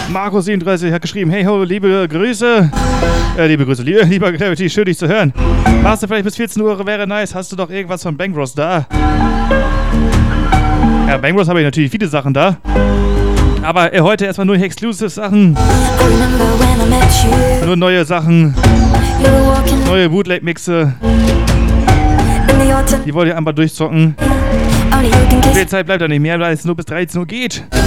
Marco37 hat geschrieben, hey ho, liebe Grüße. Lieber Gravity, schön dich zu hören. Hast du vielleicht bis 14 Uhr, wäre nice. Hast du doch irgendwas von Bang Bros da? Ja, Bang Bros habe ich natürlich viele Sachen da. Aber heute erstmal nur Exclusive Sachen. Nur neue Sachen. Neue Bootleg-Mixe. Die wollt ihr einfach durchzocken. Viel Zeit bleibt da nicht mehr, weil es nur bis 13 Uhr geht.